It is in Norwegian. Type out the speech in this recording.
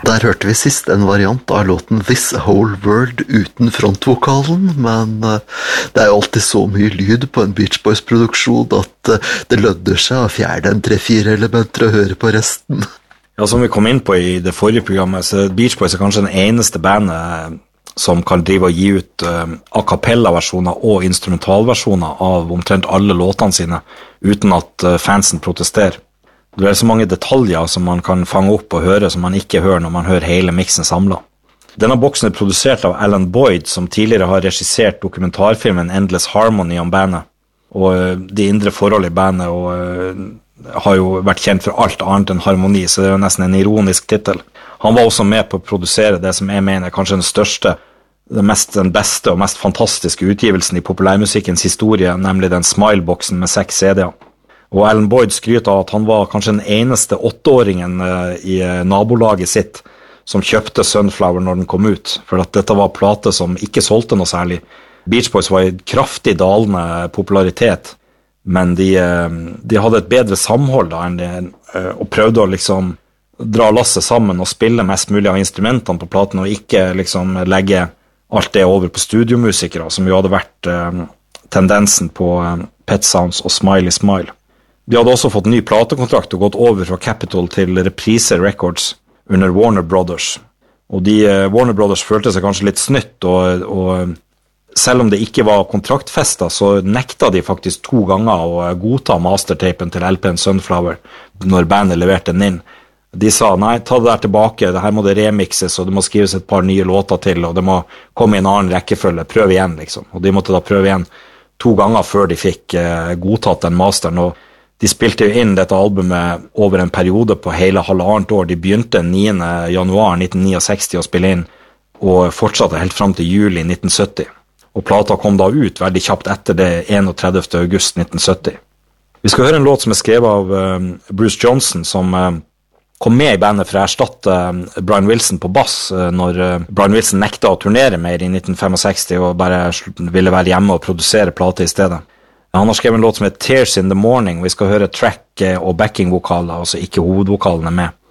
Der hørte vi sist en variant av låten This Whole World uten frontvokalen, men det jo alltid så mye lyd på en Beach Boys-produksjon at det lødder seg å fjerde en 3-4 elementer og høre på resten. Ja, som vi kom inn på i det forrige programmet, så Beach Boys kanskje den eneste bandet som kan drive og gi ut a cappella-versjoner og instrumentalversjoner av omtrent alle låtene sine, uten at fansen protesterer. Det så mange detaljer som man kan fange opp og høre som man ikke hører når man hører hele mixen samlet. Denne boksen produsert av Alan Boyd, som tidligere har regissert dokumentarfilmen Endless Harmony om bandet, og de indre forhold i bandet, og har jo vært kjent for alt annet enn harmoni, så det jo nesten en ironisk titel. Han var også med på å produsere det som jeg mener kanskje den største, den beste og mest fantastiske utgivelsen i populærmusikkens historie, nemlig den Smile-boksen med 6 CD-er. Og Alan Boyd skryter av at han var kanskje den eneste 8-åringen i nabolaget sitt som kjøpte Sunflower når den kom ut, for at dette var plate som ikke solgte noe særlig. Beach Boys var i kraftig dalende popularitet, men de hadde et bedre samhold da, og prøvde å liksom dra lasset sammen og spille mest mulig av instrumentene på platen, og ikke liksom legge alt det over på studiomusikere, som jo hadde vært tendensen på Pet Sounds og Smiley Smile. De hadde også fått ny platekontrakt og gått over fra Capitol til Reprise Records under Warner Brothers. Og Warner Brothers følte seg kanskje litt snytt, og selv om det ikke var kontraktfestet, så nekta de faktisk 2 ganger å godta mastertapen til LP'n Sunflower når bandet leverte den inn. De sa, nei, ta det der tilbake, det her må det remixes, og det må skrives et par nye låter til, og det må komme i en annen rekkefølge, prøv igjen liksom. Og de måtte da prøve igjen 2 ganger før de fikk godtatt den masteren, og de spilte jo inn dette albumet over en periode på hele halvannet år. De begynte 9. januar 1969 å spille inn, og fortsatte helt frem til juli 1970. Og plata kom da ut veldig kjapt etter det 31. august 1970. Vi skal høre en låt som skrevet av Bruce Johnson, som kom med i bandet for å erstatte Brian Wilson på bass, når Brian Wilson nekta å turnere mer i 1965 og bare ville være hjemme og produsere plate i stedet. Han har skrevet en låt som heter Tears in the Morning, og vi skal høre track og backing-vokaler, altså ikke hovedvokalene med.